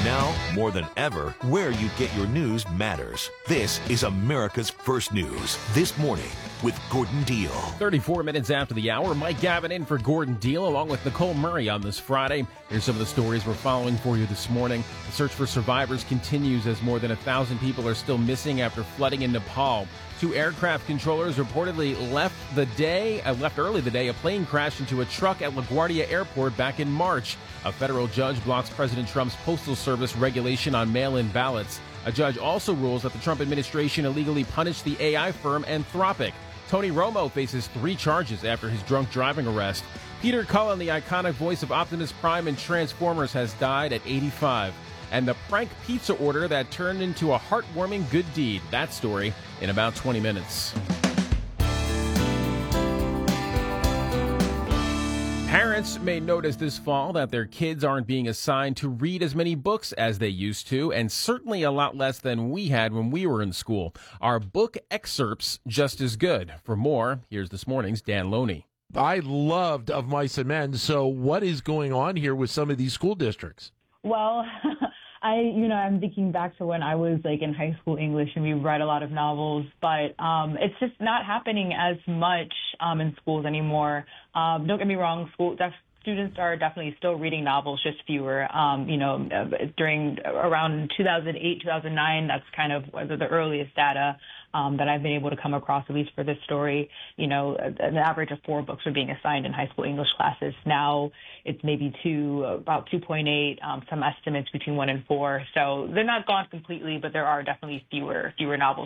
Now, more than ever, where you get your news matters. This is America's First News. This morning with Gordon Deal. 34 minutes after the hour, Mike Gavin in for Gordon Deal along with Nicole Murray on this Friday. Here's some of the stories we're following for you this morning. The search for survivors continues as more than 1,000 people are still missing after flooding in Nepal. 2 aircraft controllers reportedly left early the day. A plane crashed into a truck at LaGuardia Airport back in March. A federal judge blocks President Trump's Postal Service regulation on mail-in ballots. A judge also rules that the Trump administration illegally punished the AI firm Anthropic. Tony Romo faces 3 charges after his drunk driving arrest. Peter Cullen, the iconic voice of Optimus Prime in Transformers, has died at 85. And the prank pizza order that turned into a heartwarming good deed. That story in about 20 minutes. Parents may notice this fall that their kids aren't being assigned to read as many books as they used to, and certainly a lot less than we had when we were in school. Are book excerpts just as good? For more, here's this morning's Dan Loney. I loved Of Mice and Men, so what is going on here with some of these school districts? Well, I'm thinking back to when I was in high school English and we read a lot of novels, but it's just not happening as much in schools anymore. Don't get me wrong, students are definitely still reading novels, just fewer. During around 2008, 2009, that's kind of the earliest data that I've been able to come across, at least for this story. An average of 4 books are being assigned in high school English classes. Now it's maybe about 2.8, some estimates between 1 and 4. So they're not gone completely, but there are definitely fewer novels